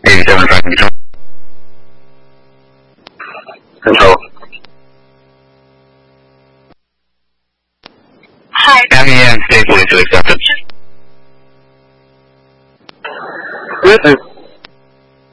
87 tracking control. Control. Hi. MEN, state 42 accepted.